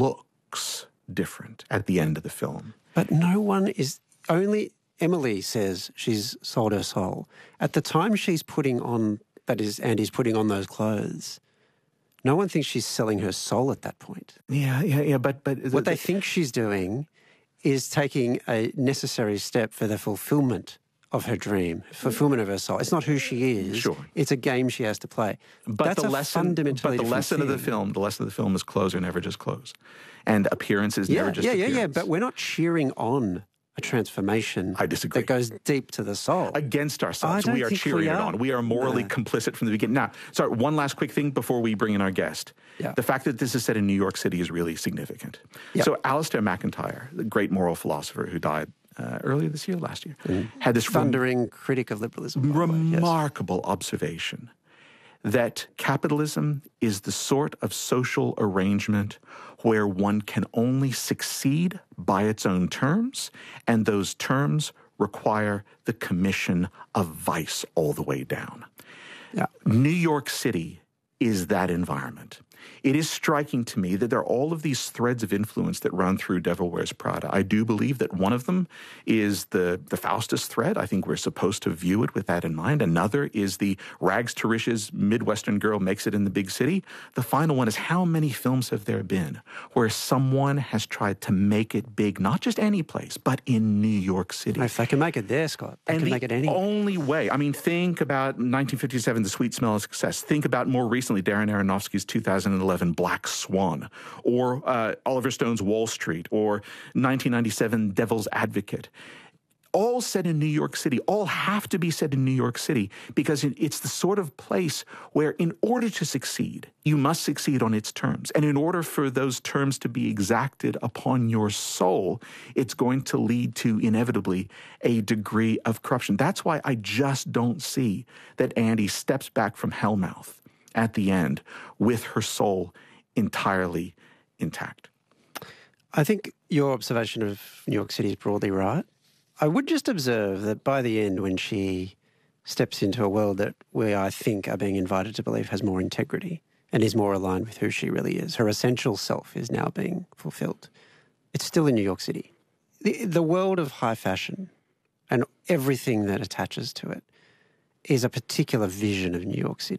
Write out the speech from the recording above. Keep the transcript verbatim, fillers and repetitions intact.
looks different at the end of the film. But no one is... Only Emily says she's sold her soul. At the time she's putting on... That is, Andy's putting on those clothes... No one thinks she's selling her soul at that point. Yeah, yeah, yeah, but... but what they think she's doing is taking a necessary step for the fulfillment of her dream, fulfillment of her soul. It's not who she is. Sure. It's a game she has to play. But That's the a lesson, fundamentally but the lesson thing. of the film, the lesson of the film is clothes are never just clothes, and appearances yeah, never just yeah, appearance. yeah, yeah. But we're not cheering on a transformation. I disagree. That goes deep to the soul. Against ourselves. I don't we are think cheering we it are. on. We are morally No. complicit from the beginning. Now, sorry, one last quick thing before we bring in our guest. Yeah. The fact that this is set in New York City is really significant. Yep. So Alistair McIntyre, the great moral philosopher who died uh, earlier this year, last year, mm. had this thundering rem- critic of liberalism. Remarkable yes. observation that capitalism is the sort of social arrangement where one can only succeed by its own terms, and those terms require the commission of vice all the way down. Yeah. New York City is that environment. It is striking to me that there are all of these threads of influence that run through Devil Wears Prada. I do believe that one of them is the, the Faustus thread. I think we're supposed to view it with that in mind. Another is the rags to riches Midwestern girl makes it in the big city. The final one is how many films have there been where someone has tried to make it big, not just any place, but in New York City. If they can make it there, Scott, they and can the make it anywhere. only way, I mean, think about nineteen fifty-seven, The Sweet Smell of Success. Think about more recently Darren Aronofsky's two thousand eleven Black Swan, or uh, Oliver Stone's Wall Street, or nineteen ninety-seven Devil's Advocate. All set in New York City, all have to be set in New York City because it's the sort of place where in order to succeed, you must succeed on its terms. And in order for those terms to be exacted upon your soul, it's going to lead to inevitably a degree of corruption. That's why I just don't see that Andy steps back from Hellmouth at the end with her soul entirely intact. I think your observation of New York City is broadly right. I would just observe that by the end, when she steps into a world that we, I think, are being invited to believe has more integrity and is more aligned with who she really is, her essential self is now being fulfilled. It's still in New York City. The, the world of high fashion and everything that attaches to it is a particular vision of New York City.